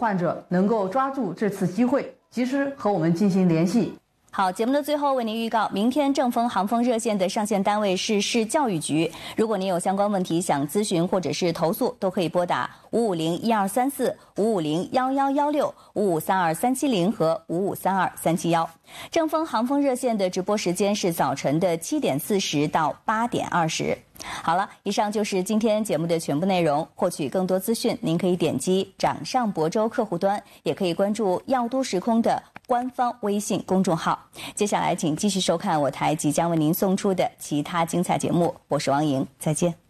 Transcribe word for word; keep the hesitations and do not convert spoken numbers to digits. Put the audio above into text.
患者能够抓住这次机会，及时和我们进行联系。 好，节目的最后为您预告，明天正风航风热线的上线单位是市教育局。如果您有相关问题想咨询或者是投诉，都可以拨打五五零一二三四、五五零幺幺幺六、五五三二三七零和五五三二三七幺。正风航风热线的直播时间是早晨的七点四十到八点二十。好了，以上就是今天节目的全部内容。获取更多资讯，您可以点击掌上博州客户端，也可以关注药都时空的官方微信公众号。接下来请继续收看我台即将为您送出的其他精彩节目，我是王莹，再见。